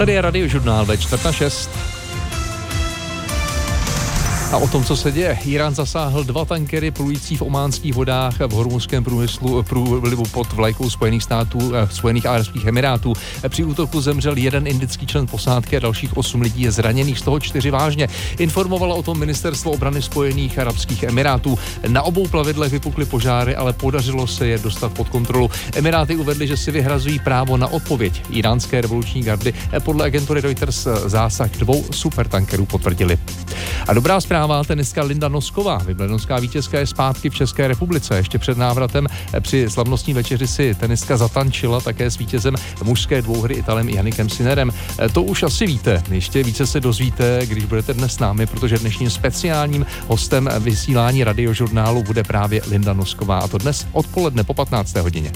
Tady je Radiožurnál ve 5:45. A o tom, co se děje. Irán zasáhl 2 tankery plující v ománských vodách v hormuzském průlivu pod vlajkou Spojených arabských emirátů. Při útoku zemřel 1 indický člen posádky a dalších 8 lidí je zraněných, z toho 4 vážně. Informovalo o tom ministerstvo obrany Spojených arabských emirátů. Na obou plavidlech vypukly požáry, ale podařilo se je dostat pod kontrolu. Emiráty uvedly, že si vyhrazují právo na odpověď. Iránské revoluční gardy podle agentury Reuters zásah 2 supertankerů potvrdili. A dobrá zpráva, tenistka Linda Nosková, wimbledonská vítězka, je zpátky v České republice. Ještě před návratem při slavnostní večeři si tenistka zatančila také s vítězem mužské dvouhry Italem Jannikem Sinnerem. To už asi víte. Ještě více se dozvíte, když budete dnes s námi, protože dnešním speciálním hostem vysílání Radiožurnálu bude právě Linda Nosková, a to dnes odpoledne po 15. hodině.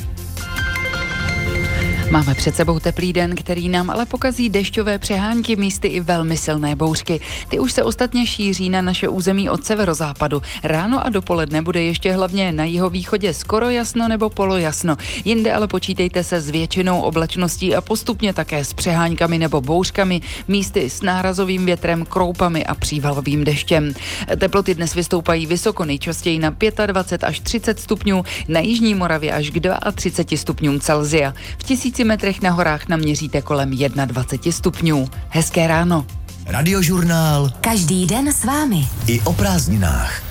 Máme před sebou teplý den, který nám ale pokazí dešťové přehánky, místy i velmi silné bouřky. Ty už se ostatně šíří na naše území od severozápadu. Ráno a dopoledne bude ještě hlavně na jihovýchodě skoro jasno nebo polojasno. Jinde ale počítejte se s většinou oblačností a postupně také s přehánkami nebo bouřkami, místy s nárazovým větrem, kroupami a přívalovým deštěm. Teploty dnes vystoupají vysoko, nejčastěji na 25 až 30 stupňů, na jižní Moravě až k 32 stupňům Celsia. V 1000 metrech na horách naměříte kolem 21 stupňů. Hezké ráno. Radiožurnál. Každý den s vámi. I o prázdninách.